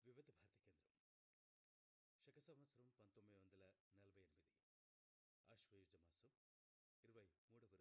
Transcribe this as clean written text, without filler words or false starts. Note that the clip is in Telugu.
వివిధ భారతి కేంద్రం. శక సంవత్సరం 1948 ఆశ్వయుజ మాసం 23వ